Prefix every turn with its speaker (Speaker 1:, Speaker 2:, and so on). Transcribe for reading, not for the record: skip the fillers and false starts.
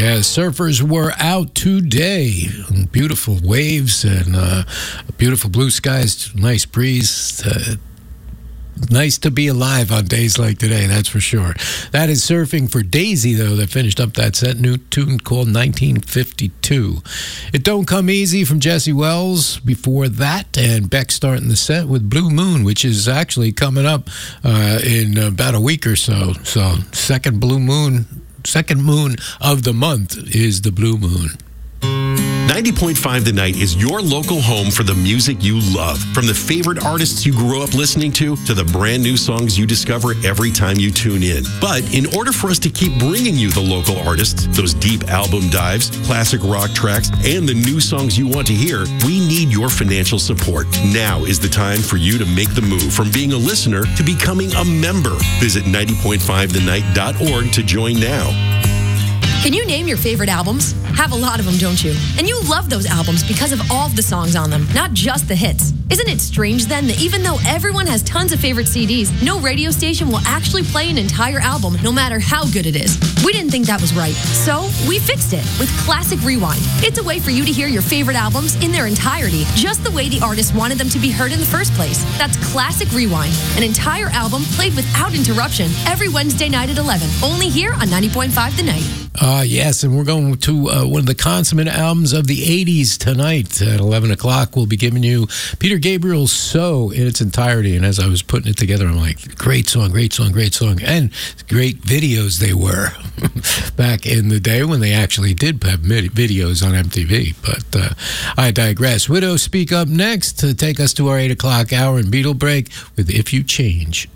Speaker 1: Yeah, surfers were out today. Beautiful waves and beautiful blue skies, nice breeze. Nice to be alive on days like today, that's for sure. That is Surfing for Daisy, though, that finished up that set. New tune called 1952. It Don't Come Easy from Jesse Wells before that, and Beck starting the set with Blue Moon, which is actually coming up in about a week or so. So second moon of the month is the Blue Moon.
Speaker 2: 90.5 The Night is your local home for the music you love. From the favorite artists you grew up listening to the brand new songs you discover every time you tune in. But in order for us to keep bringing you the local artists, those deep album dives, classic rock tracks, and the new songs you want to hear, we need your financial support. Now is the time for you to make the move from being a listener to becoming a member. Visit 90.5thenight.org to join now.
Speaker 3: Can you name your favorite albums? Have a lot of them, don't you? And you love those albums because of all of the songs on them, not just the hits. Isn't it strange then that even though everyone has tons of favorite CDs, no radio station will actually play an entire album no matter how good it is? We didn't think that was right, so we fixed it with Classic Rewind. It's a way for you to hear your favorite albums in their entirety, just the way the artist wanted them to be heard in the first place. That's Classic Rewind, an entire album played without interruption every Wednesday night at 11, only here on 90.5 The Night.
Speaker 1: Yes, and we're going to one of the consummate albums of the 80s tonight. At 11 o'clock, we'll be giving you Peter Gabriel's So in its entirety. And as I was putting it together, I'm like, great song, great song, great song. And great videos they were back in the day when they actually did have videos on MTV. But I digress. Widow Speak Up next to take us to our 8 o'clock hour and Beatle break with If You Change.